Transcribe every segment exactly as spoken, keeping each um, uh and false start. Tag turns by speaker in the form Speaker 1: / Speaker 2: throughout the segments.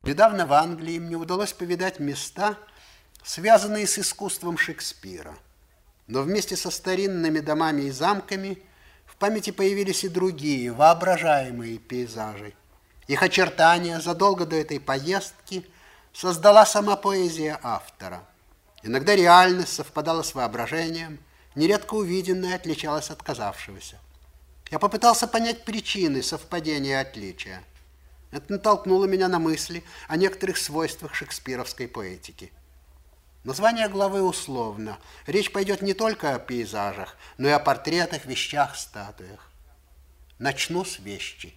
Speaker 1: Недавно в Англии мне удалось повидать места, связанные с искусством Шекспира. Но вместе со старинными домами и замками в памяти появились и другие, воображаемые пейзажи. Их очертания задолго до этой поездки создала сама поэзия автора. Иногда реальность совпадала с воображением, нередко увиденное отличалось от казавшегося. Я попытался понять причины совпадения и отличия. Это натолкнуло меня на мысли о некоторых свойствах шекспировской поэтики. Название главы условно. Речь пойдет не только о пейзажах, но и о портретах, вещах, статуях. Начну с вещи.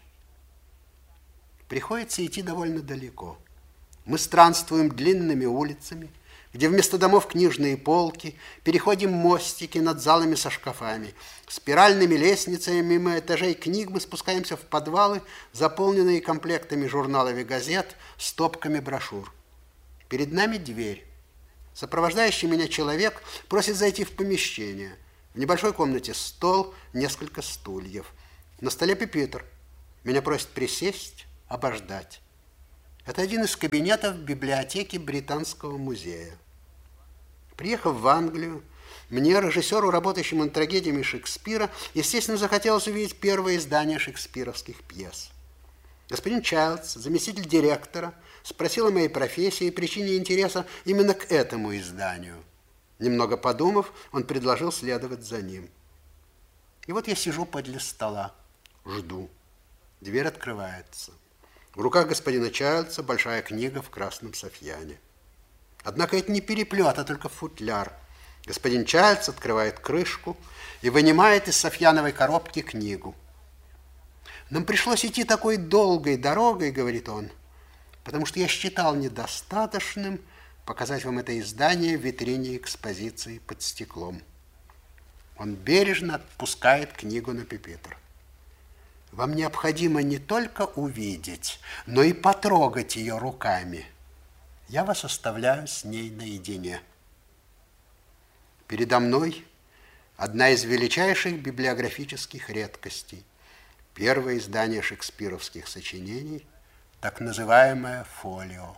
Speaker 1: Приходится идти довольно далеко. Мы странствуем длинными улицами, где вместо домов книжные полки, переходим мостики над залами со шкафами. Спиральными лестницами мимо этажей книг мы спускаемся в подвалы, заполненные комплектами журналов и газет, стопками брошюр. Перед нами дверь. Сопровождающий меня человек просит зайти в помещение. В небольшой комнате стол, несколько стульев. На столе пюпитр. Меня просят присесть, обождать. Это один из кабинетов библиотеки Британского музея. Приехав в Англию, мне, режиссеру, работающему над трагедиями Шекспира, естественно, захотелось увидеть первое издание шекспировских пьес. Господин Чайлдс, заместитель директора, спросил о моей профессии и причине интереса именно к этому изданию. Немного подумав, он предложил следовать за ним. И вот я сижу подле стола, жду. Дверь открывается. В руках господина Чайлдса большая книга в красном софьяне. Однако это не переплет, а только футляр. Господин Чайлдс открывает крышку и вынимает из софьяновой коробки книгу. «Нам пришлось идти такой долгой дорогой, — говорит он, — потому что я считал недостаточным показать вам это издание в витрине экспозиции под стеклом». Он бережно отпускает книгу на пюпитр. «Вам необходимо не только увидеть, но и потрогать ее руками. Я вас оставляю с ней наедине». Передо мной одна из величайших библиографических редкостей. Первое издание шекспировских сочинений, так называемое «Фолио».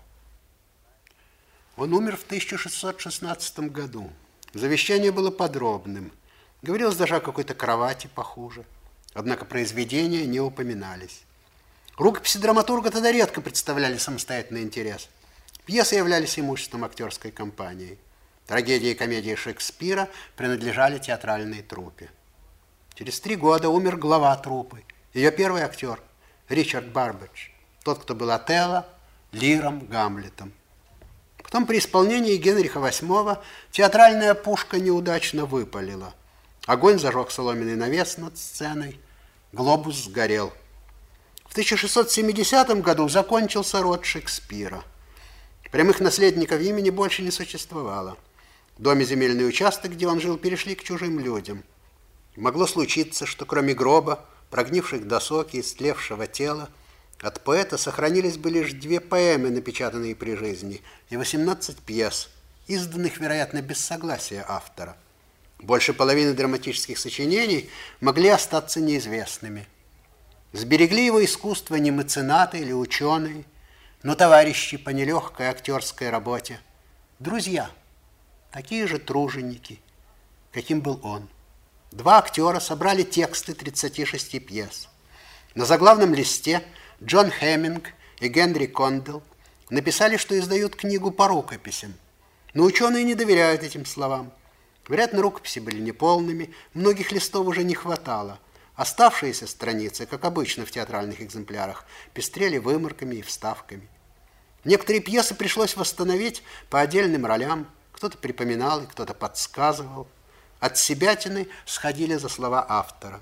Speaker 1: Он умер в тысяча шестьсот шестнадцатом году. Завещание было подробным. Говорилось даже о какой-то кровати похуже. Однако произведения не упоминались. Рукописи драматурга тогда редко представляли самостоятельный интерес. Пьесы являлись имуществом актерской компании. Трагедии и комедии Шекспира принадлежали театральной труппе. Через три года умер глава труппы, ее первый актер, Ричард Барбедж, тот, кто был Отелло, Лиром, Гамлетом. Потом при исполнении Генриха восьмого театральная пушка неудачно выпалила. Огонь зажег соломенный навес над сценой, глобус сгорел. В тысяча шестьсот семидесятом году закончился род Шекспира. Прямых наследников имени больше не существовало. В доме земельный участок, где он жил, перешли к чужим людям. Могло случиться, что кроме гроба, прогнивших досок и истлевшего тела, от поэта сохранились бы лишь две поэмы, напечатанные при жизни, и восемнадцать пьес, изданных, вероятно, без согласия автора. Больше половины драматических сочинений могли остаться неизвестными. Сберегли его искусство не меценаты или ученые, но товарищи по нелегкой актерской работе, друзья, такие же труженики, каким был он. Два актера собрали тексты тридцати шести пьес. На заглавном листе Джон Хеминг и Генри Кондел написали, что издают книгу по рукописям. Но ученые не доверяют этим словам. Вероятно, рукописи были неполными, многих листов уже не хватало. Оставшиеся страницы, как обычно в театральных экземплярах, пестрели вымарками и вставками. Некоторые пьесы пришлось восстановить по отдельным ролям. Кто-то припоминал и кто-то подсказывал. От себятины сходили за слова автора.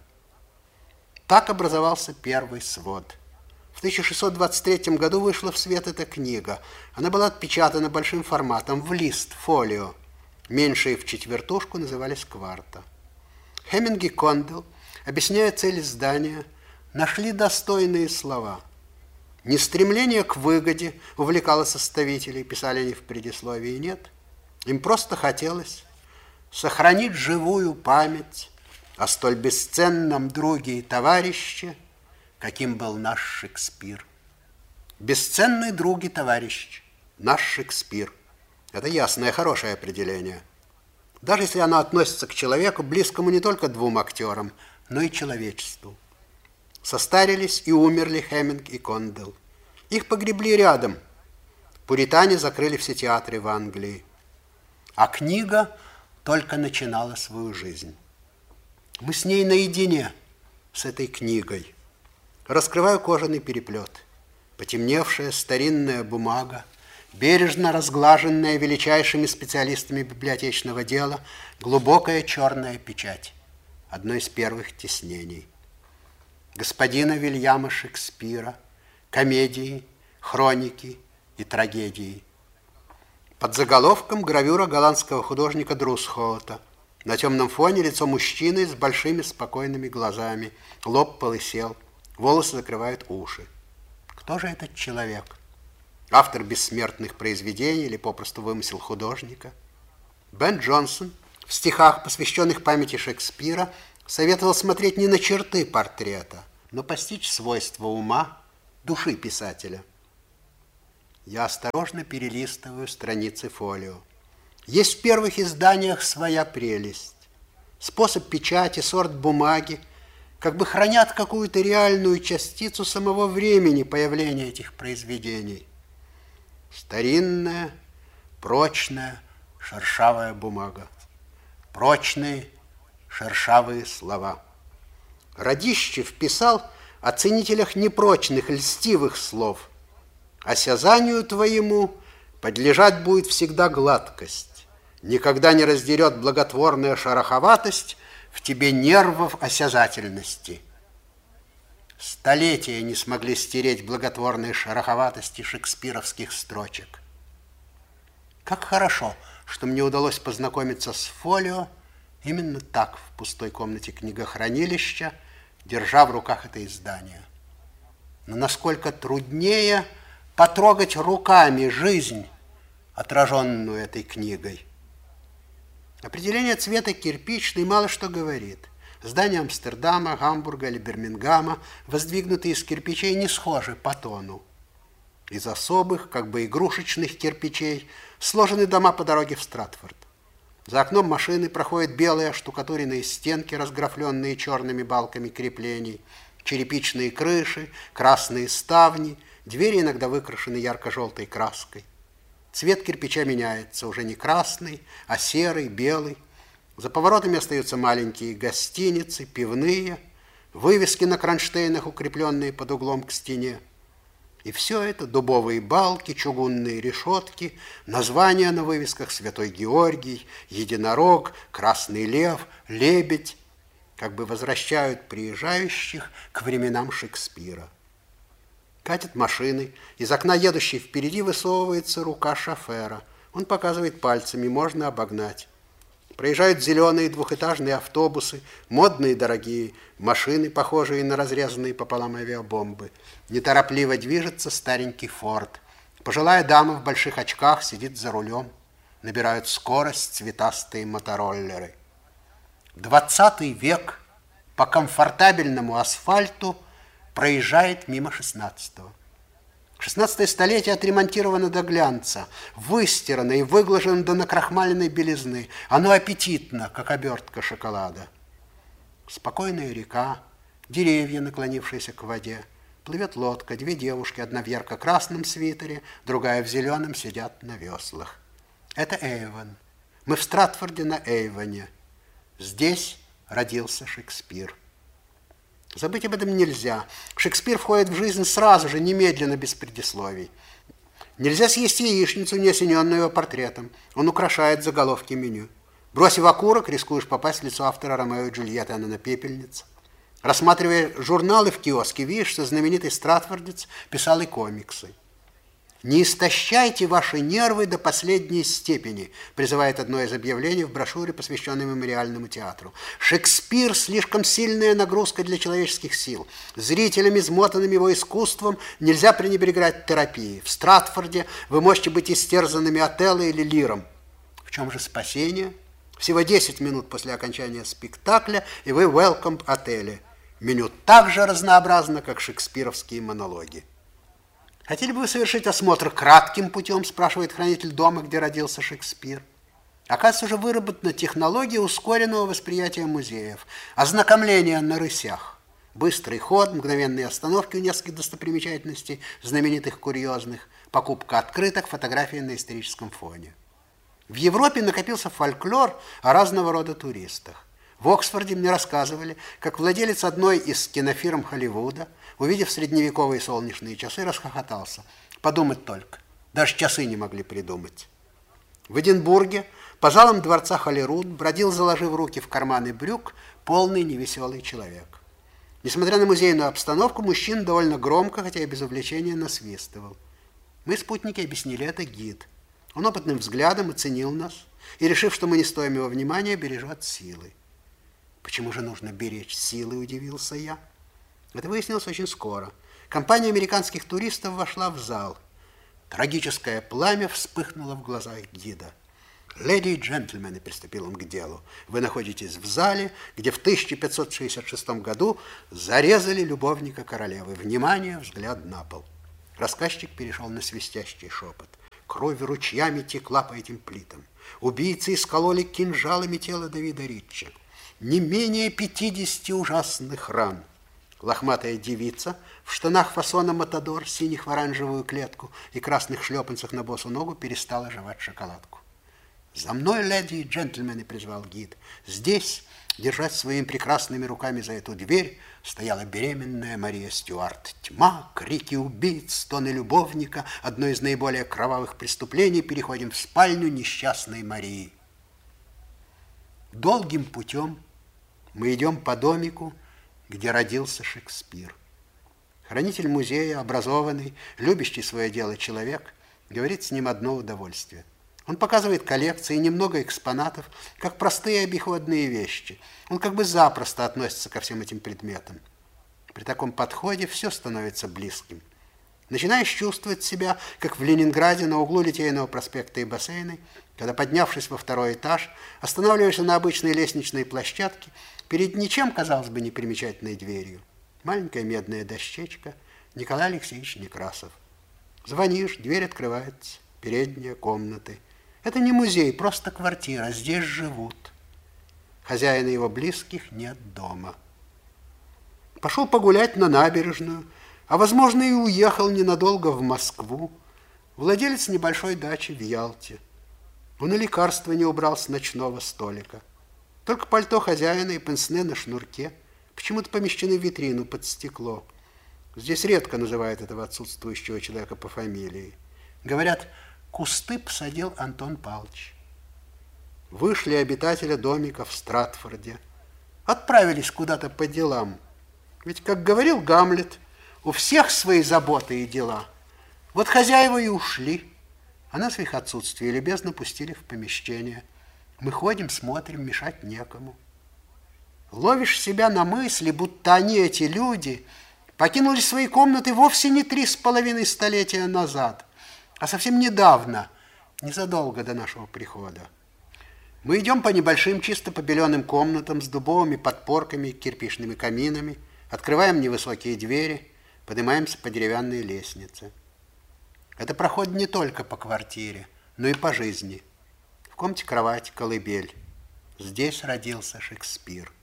Speaker 1: Так образовался первый свод. В тысяча шестьсот двадцать третьем году вышла в свет эта книга. Она была отпечатана большим форматом в лист, фолио. Меньшие в четвертушку назывались кварта. Хеминг и Кондел, объясняя цель издания, нашли достойные слова. Не стремление к выгоде увлекало составителей, писали они в предисловии, нет. Им просто хотелось сохранить живую память о столь бесценном друге и товарище, каким был наш Шекспир. Бесценный друг и товарищ, наш Шекспир. Это ясное, хорошее определение. Даже если оно относится к человеку, близкому не только двум актерам, но и человечеству. Состарились и умерли Хеминг и Кондел. Их погребли рядом. Пуритане закрыли все театры в Англии. А книга только начинала свою жизнь. Мы с ней наедине, с этой книгой. Раскрываю кожаный переплет. Потемневшая старинная бумага, бережно разглаженная величайшими специалистами библиотечного дела, глубокая черная печать. Одно из первых тиснений. Господина Вильяма Шекспира, комедии, хроники и трагедии. Под заголовком гравюра голландского художника Друсхоута. На темном фоне лицо мужчины с большими спокойными глазами. Лоб полысел, волосы закрывают уши. Кто же этот человек? Автор бессмертных произведений или попросту вымысел художника? Бен Джонсон в стихах, посвященных памяти Шекспира, советовал смотреть не на черты портрета, но постичь свойства ума, души писателя. Я осторожно перелистываю страницы фолио. Есть в первых изданиях своя прелесть. Способ печати, сорт бумаги как бы хранят какую-то реальную частицу самого времени появления этих произведений. Старинная, прочная, шершавая бумага. Прочные, шершавые слова. Радищев писал о ценителях непрочных, льстивых слов. Осязанию твоему подлежать будет всегда гладкость. Никогда не раздерет благотворная шероховатость в тебе нервов осязательности. Столетия не смогли стереть благотворной шероховатости шекспировских строчек. Как хорошо, что мне удалось познакомиться с фолио именно так, в пустой комнате книгохранилища, держа в руках это издание. Но насколько труднее потрогать руками жизнь, отраженную этой книгой. Определение цвета кирпичный мало что говорит. Здания Амстердама, Гамбурга или Бирмингема, воздвигнутые из кирпичей, не схожи по тону. Из особых, как бы игрушечных кирпичей сложены дома по дороге в Стратфорд. За окном машины проходят белые оштукатуренные стенки, разграфленные черными балками креплений, черепичные крыши, красные ставни, двери иногда выкрашены ярко-желтой краской. Цвет кирпича меняется, уже не красный, а серый, белый. За поворотами остаются маленькие гостиницы, пивные, вывески на кронштейнах, укрепленные под углом к стене. И все это дубовые балки, чугунные решетки, названия на вывесках «Святой Георгий», «Единорог», «Красный лев», «Лебедь», как бы возвращают приезжающих к временам Шекспира. Катят машины, из окна едущей впереди высовывается рука шофера. Он показывает пальцами, можно обогнать. Проезжают зеленые двухэтажные автобусы, модные дорогие машины, похожие на разрезанные пополам авиабомбы. Неторопливо движется старенький Форд. Пожилая дама в больших очках сидит за рулем. Набирают скорость цветастые мотороллеры. Двадцатый век по комфортабельному асфальту проезжает мимо шестнадцатого. Шестнадцатое столетие отремонтировано до глянца, выстирано и выглажено до накрахмаленной белизны. Оно аппетитно, как обертка шоколада. Спокойная река, деревья, наклонившиеся к воде. Плывет лодка, две девушки, одна в ярко-красном свитере, другая в зеленом, сидят на веслах. Это Эйвон. Мы в Стратфорде на Эйвоне. Здесь родился Шекспир. Забыть об этом нельзя. Шекспир входит в жизнь сразу же, немедленно, без предисловий. Нельзя съесть яичницу, не осененную его портретом. Он украшает заголовки меню. Бросив окурок, рискуешь попасть в лицо автора «Ромео и Джульетты», она на пепельнице. Рассматривая журналы в киоске, видишь, что знаменитый стратфордец писал и комиксы. «Не истощайте ваши нервы до последней степени», призывает одно из объявлений в брошюре, посвященной мемориальному театру. Шекспир – слишком сильная нагрузка для человеческих сил. Зрителям, измотанным его искусством, нельзя пренебрегать терапией. В Стратфорде вы можете быть истерзанными Отелло или Лиром. В чем же спасение? Всего десять минут после окончания спектакля, и вы в Welcome-отеле. Меню так же разнообразно, как шекспировские монологи. Хотели бы вы совершить осмотр кратким путем, спрашивает хранитель дома, где родился Шекспир. Оказывается, уже выработана технология ускоренного восприятия музеев, ознакомления на рысях. Быстрый ход, мгновенные остановки у нескольких достопримечательностей, знаменитых курьезных, покупка открыток, фотографии на историческом фоне. В Европе накопился фольклор о разного рода туристах. В Оксфорде мне рассказывали, как владелец одной из кинофирм Холливуда, увидев средневековые солнечные часы, расхохотался. Подумать только, даже часы не могли придумать. В Эдинбурге по залам дворца Холливуд бродил, заложив руки в карманы брюк, полный невеселый человек. Несмотря на музейную обстановку, мужчина довольно громко, хотя и без увлечения, насвистывал. Мы, спутники, объяснили, это гид. Он опытным взглядом оценил нас и, решив, что мы не стоим его внимания, бережет силы. Почему же нужно беречь силы, удивился я. Это выяснилось очень скоро. Компания американских туристов вошла в зал. Трагическое пламя вспыхнуло в глазах гида. «Леди и джентльмены», — приступил он к делу, — «вы находитесь в зале, где в тысяча пятьсот шестьдесят шестом году зарезали любовника королевы. Внимание, взгляд на пол». Рассказчик перешел на свистящий шепот. Кровь ручьями текла по этим плитам. Убийцы искололи кинжалами тело Давида Ричча. Не менее пятидесяти ужасных ран. Лохматая девица в штанах фасона Матадор, синих в оранжевую клетку и красных шлепанцах на босу ногу перестала жевать шоколадку. «За мной, леди и джентльмены!» — призвал гид. Здесь, держась своими прекрасными руками за эту дверь, стояла беременная Мария Стюарт. Тьма, крики убийц, стоны любовника, одно из наиболее кровавых преступлений. Переходим в спальню несчастной Марии. Долгим путем мы идем по домику, где родился Шекспир. Хранитель музея, образованный, любящий свое дело человек, говорит с ним одно удовольствие. Он показывает коллекции, немного экспонатов, как простые обиходные вещи. Он как бы запросто относится ко всем этим предметам. При таком подходе все становится близким. Начинаешь чувствовать себя, как в Ленинграде на углу Литейного проспекта и Бассейной, когда, поднявшись во второй этаж, останавливаешься на обычной лестничной площадке перед ничем, казалось бы, непримечательной дверью. Маленькая медная дощечка, Николай Алексеевич Некрасов. Звонишь, дверь открывается, передняя, комнаты. Это не музей, просто квартира, здесь живут. Хозяина его близких нет дома. Пошел погулять на набережную, а, возможно, и уехал ненадолго в Москву. Владелец небольшой дачи в Ялте. Он и лекарства не убрал с ночного столика. Только пальто хозяина и пенсне на шнурке почему-то помещены в витрину под стекло. Здесь редко называют этого отсутствующего человека по фамилии. Говорят, кусты посадил Антон Павлович. Вышли обитатели домика в Стратфорде. Отправились куда-то по делам. Ведь, как говорил Гамлет, у всех свои заботы и дела. Вот хозяева и ушли, а нас в их отсутствие любезно пустили в помещение. Мы ходим, смотрим, мешать некому. Ловишь себя на мысли, будто они, эти люди, покинули свои комнаты вовсе не три с половиной столетия назад, а совсем недавно, незадолго до нашего прихода. Мы идем по небольшим чисто побеленным комнатам с дубовыми подпорками и кирпичными каминами, открываем невысокие двери, поднимаемся по деревянной лестнице. Это проход не только по квартире, но и по жизни. В комнате кровать, колыбель. Здесь родился Шекспир.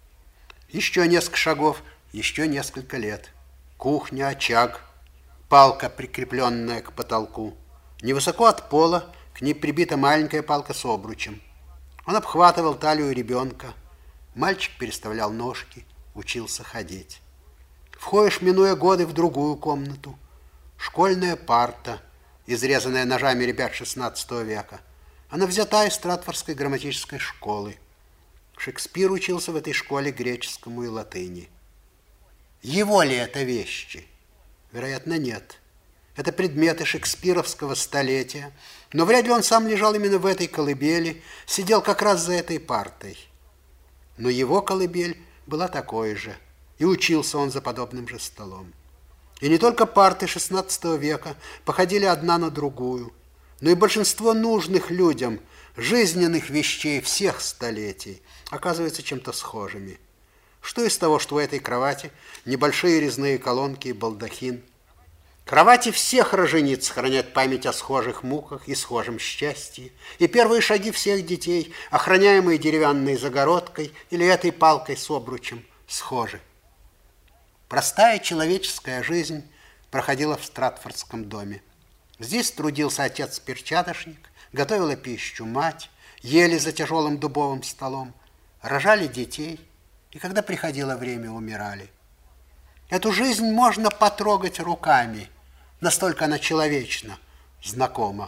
Speaker 1: Еще несколько шагов, еще несколько лет. Кухня, очаг, палка, прикрепленная к потолку. Невысоко от пола к ней прибита маленькая палка с обручем. Он обхватывал талию ребенка. Мальчик переставлял ножки, учился ходить. Входишь, минуя годы, в другую комнату. Школьная парта, изрезанная ножами ребят шестнадцатого века. Она взята из Стратфордской грамматической школы. Шекспир учился в этой школе греческому и латыни. Его ли это вещи? Вероятно, нет. Это предметы шекспировского столетия, но вряд ли он сам лежал именно в этой колыбели, сидел как раз за этой партой. Но его колыбель была такой же, и учился он за подобным же столом. И не только парты шестнадцатого века походили одна на другую, но и большинство нужных людям, жизненных вещей всех столетий оказываются чем-то схожими. Что из того, что у этой кровати небольшие резные колонки и балдахин? Кровати всех рожениц хранят память о схожих муках и схожем счастье, и первые шаги всех детей, охраняемые деревянной загородкой или этой палкой с обручем, схожи. Простая человеческая жизнь проходила в Стратфордском доме. Здесь трудился отец-перчаточник, готовила пищу мать, ели за тяжелым дубовым столом, рожали детей, и когда приходило время, умирали. Эту жизнь можно потрогать руками, настолько она человечна, знакома.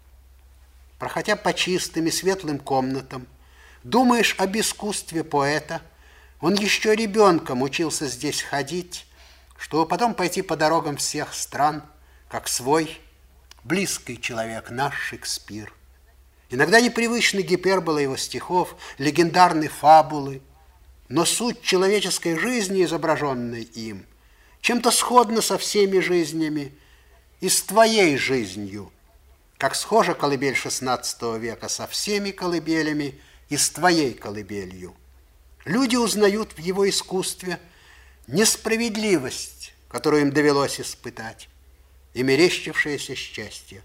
Speaker 1: Проходя по чистым и светлым комнатам, думаешь об искусстве поэта. Он еще ребенком учился здесь ходить, чтобы потом пойти по дорогам всех стран, как свой близкий человек, наш Шекспир. Иногда непривычны гиперболы его стихов, легендарны фабулы, но суть человеческой жизни, изображенной им, чем-то сходна со всеми жизнями и с твоей жизнью, как схожа колыбель шестнадцатого века со всеми колыбелями и с твоей колыбелью. Люди узнают в его искусстве несправедливость, которую им довелось испытать, и мерещившееся счастье.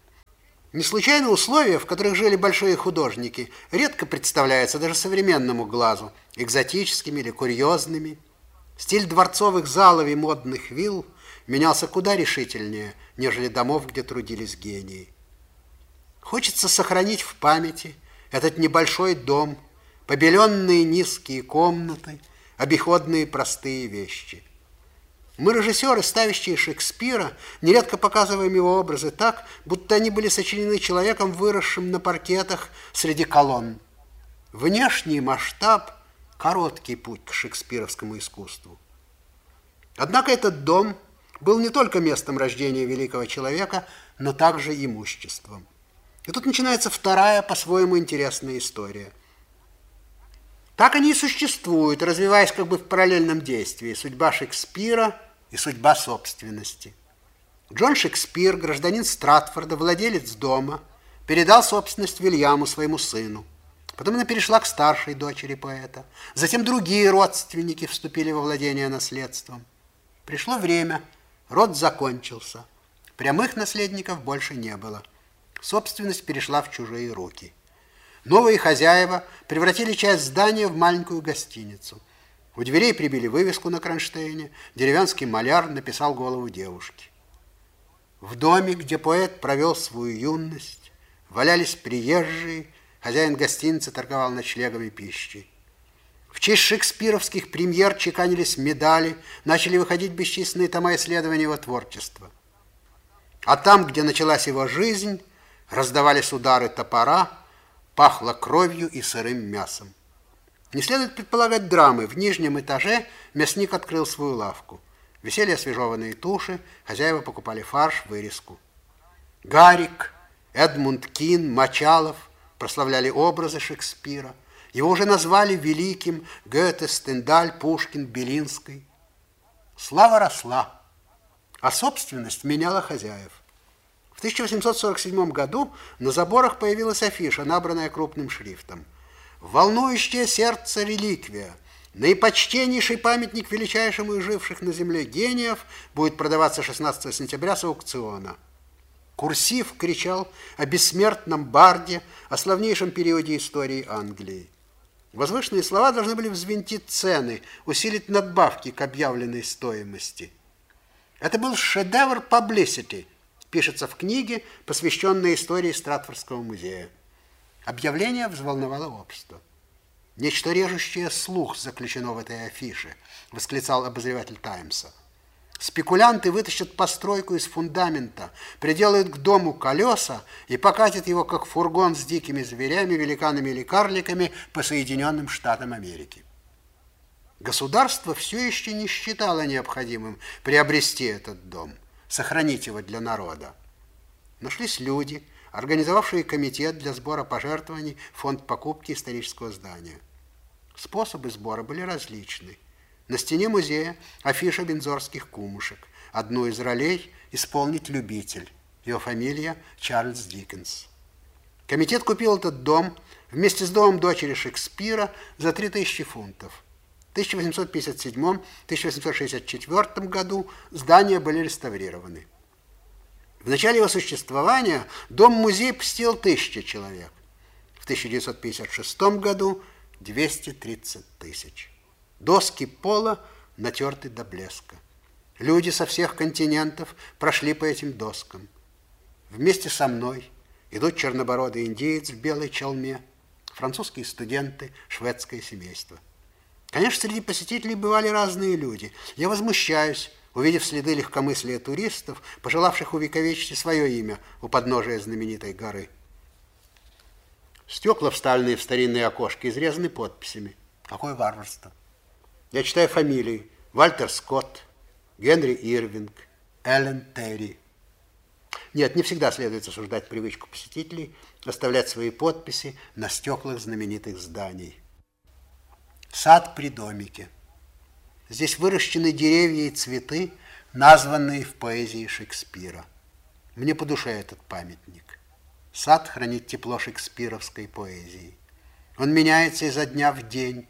Speaker 1: Не случайно условия, в которых жили большие художники, редко представляются даже современному глазу экзотическими или курьезными. Стиль дворцовых залов и модных вилл менялся куда решительнее, нежели домов, где трудились гении. Хочется сохранить в памяти этот небольшой дом, побеленные низкие комнаты, обиходные простые вещи. Мы, режиссеры, ставящие Шекспира, нередко показываем его образы так, будто они были сочинены человеком, выросшим на паркетах среди колонн. Внешний масштаб – короткий путь к шекспировскому искусству. Однако этот дом был не только местом рождения великого человека, но также имуществом. И тут начинается вторая, по-своему интересная история. Так они и существуют, развиваясь как бы в параллельном действии. Судьба Шекспира и судьба собственности. Джон Шекспир, гражданин Стратфорда, владелец дома, передал собственность Вильяму, своему сыну. Потом она перешла к старшей дочери поэта. Затем другие родственники вступили во владение наследством. Пришло время, род закончился. Прямых наследников больше не было. Собственность перешла в чужие руки. Новые хозяева превратили часть здания в маленькую гостиницу. У дверей прибили вывеску на кронштейне, деревенский маляр написал голову девушки. В доме, где поэт провел свою юность, валялись приезжие, хозяин гостиницы торговал ночлегом и пищей. В честь шекспировских премьер чеканились медали, начали выходить бесчисленные тома исследований его творчества. А там, где началась его жизнь, раздавались удары топора, пахло кровью и сырым мясом. Не следует предполагать драмы. В нижнем этаже мясник открыл свою лавку. Висели освежеванные туши, хозяева покупали фарш, вырезку. Гарик, Эдмунд Кин, Мочалов прославляли образы Шекспира. Его уже назвали великим Гёте, Стендаль, Пушкин, Белинский. Слава росла, а собственность меняла хозяев. В тысяча восемьсот сорок седьмом году на заборах появилась афиша, набранная крупным шрифтом. «Волнующее сердце реликвия, наипочтеннейший памятник величайшему из живших на земле гениев, будет продаваться шестнадцатого сентября с аукциона». Курсив кричал о бессмертном барде, о славнейшем периоде истории Англии. Возвышенные слова должны были взвинтить цены, усилить надбавки к объявленной стоимости. Это был шедевр publicity, пишется в книге, посвященной истории Стратфордского музея. Объявление взволновало общество. «Нечто режущее слух заключено в этой афише», восклицал обозреватель «Таймса». «Спекулянты вытащат постройку из фундамента, приделают к дому колеса и покатят его, как фургон с дикими зверями, великанами или карликами, по Соединенным Штатам Америки». Государство все еще не считало необходимым приобрести этот дом, сохранить его для народа. Нашлись люди, организовавшие комитет для сбора пожертвований в фонд покупки исторического здания. Способы сбора были различны. На стене музея афиша виндзорских кумушек. Одну из ролей исполнит любитель. Его фамилия Чарльз Диккенс. Комитет купил этот дом вместе с домом дочери Шекспира за три тысячи фунтов. В тысяча восемьсот пятьдесят седьмом — тысяча восемьсот шестьдесят четвёртом году здания были реставрированы. В начале его существования дом-музей посетил тысяча человек. В тысяча девятьсот пятьдесят шестом году двести тридцать тысяч. Доски пола натерты до блеска. Люди со всех континентов прошли по этим доскам. Вместе со мной идут чернобородый индеец в белой чалме, французские студенты, шведское семейство. Конечно, среди посетителей бывали разные люди. Я возмущаюсь, увидев следы легкомыслия туристов, пожелавших увековечить свое имя у подножия знаменитой горы. Стекла, вставленные в старинные окошки, изрезаны подписями. Какое варварство! Я читаю фамилии: Вальтер Скотт, Генри Ирвинг, Эллен Терри. Нет, не всегда следует осуждать привычку посетителей оставлять свои подписи на стеклах знаменитых зданий. Сад при домике. Здесь выращены деревья и цветы, названные в поэзии Шекспира. Мне по душе этот памятник. Сад хранит тепло шекспировской поэзии. Он меняется изо дня в день,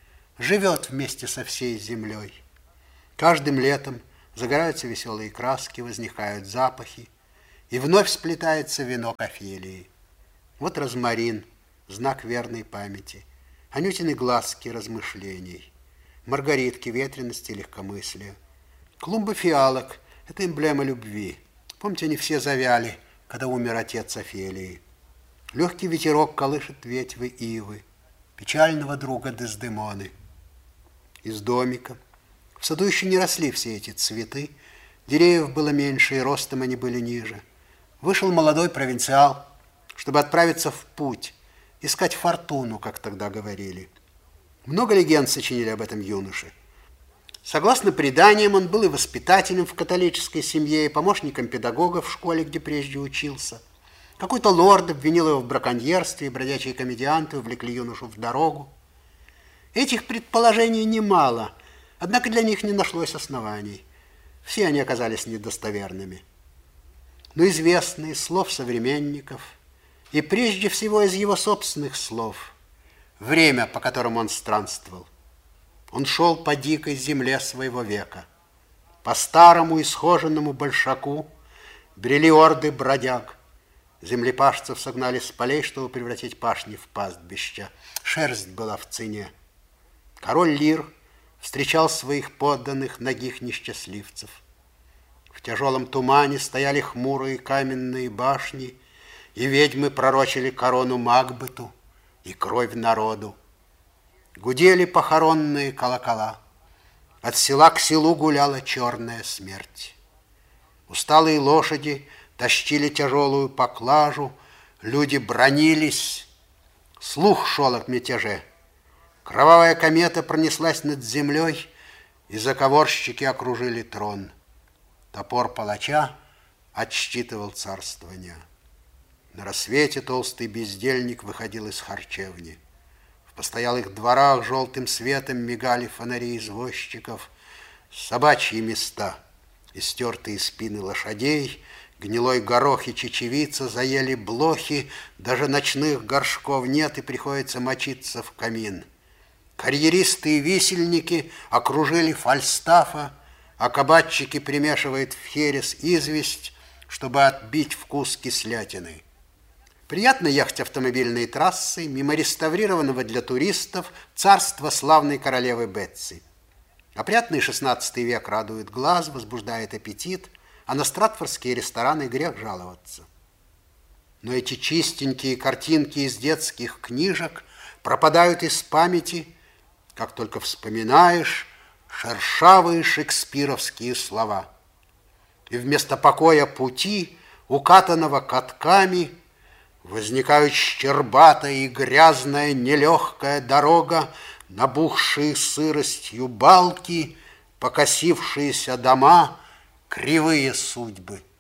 Speaker 1: живет вместе со всей землей. Каждым летом загораются веселые краски, возникают запахи, и вновь сплетается венок офелии. Вот розмарин, знак верной памяти, анютины глазки размышлений, маргаритки ветрености и легкомыслия. Клумбы фиалок – это эмблема любви. Помните, они все завяли, когда умер отец Офелии. Легкий ветерок колышет ветвы ивы, печального друга Дездемоны. Из домика. В саду еще не росли все эти цветы, деревьев было меньше, и ростом они были ниже. Вышел молодой провинциал, чтобы отправиться в путь, искать фортуну, как тогда говорили. Много легенд сочинили об этом юноше. Согласно преданиям, он был и воспитателем в католической семье, и помощником педагога в школе, где прежде учился. Какой-то лорд обвинил его в браконьерстве, и бродячие комедианты увлекли юношу в дорогу. Этих предположений немало, однако для них не нашлось оснований. Все они оказались недостоверными. Но известно из слов современников, и прежде всего из его собственных слов, время, по которому он странствовал. Он шел по дикой земле своего века. По старому исхоженному большаку брели орды бродяг. Землепашцев согнали с полей, чтобы превратить пашни в пастбища. Шерсть была в цене. Король Лир встречал своих подданных, нагих несчастливцев. В тяжелом тумане стояли хмурые каменные башни, и ведьмы пророчили корону Макбету и кровь народу. Гудели похоронные колокола. От села к селу гуляла черная смерть. Усталые лошади тащили тяжелую поклажу, люди бранились. Слух шел от мятеже. Кровавая комета пронеслась над землей, и заговорщики окружили трон. Топор палача отсчитывал царствование. На рассвете толстый бездельник выходил из харчевни. В постоялых дворах желтым светом мигали фонари извозчиков, собачьи места, истертые спины лошадей, гнилой горох и чечевица заели блохи, даже ночных горшков нет, и приходится мочиться в камин. Карьеристы и висельники окружили Фальстафа, а кабачики примешивают в херес известь, чтобы отбить вкус кислятины. Приятно ехать автомобильной трассой мимо реставрированного для туристов царства славной королевы Бетси. Опрятный шестнадцатый век радует глаз, возбуждает аппетит, а на стратфордские рестораны грех жаловаться. Но эти чистенькие картинки из детских книжек пропадают из памяти, как только вспоминаешь шершавые шекспировские слова. И вместо покоя пути, укатанного катками, возникают щербатая и грязная нелегкая дорога, набухшие сыростью балки, покосившиеся дома, кривые судьбы.